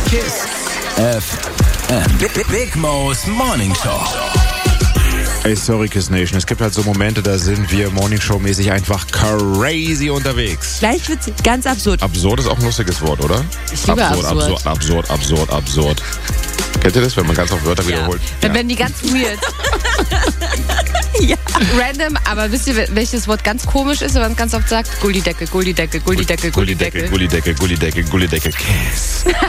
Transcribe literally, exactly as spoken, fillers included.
Kiss F M. Big, Big Mo's Morning Show. Ey, sorry, Kiss Nation. Es gibt halt so Momente, da sind wir Morningshow-mäßig einfach crazy unterwegs. Gleich wird's ganz absurd. Absurd ist auch ein lustiges Wort, oder? Ich liebe absurd, absurd. absurd, absurd, absurd, absurd. Kennt ihr das, wenn man ganz oft Wörter Ja. wiederholt? Dann werden die ganz weird. Ja. Random, aber wisst ihr, welches Wort ganz komisch ist, wenn man es ganz oft sagt? Gullideckel, Gullideckel, Gullideckel, Gullideckel. Gullideckel, Gullideckel, Gullideckel, Gullideckel, Kiss.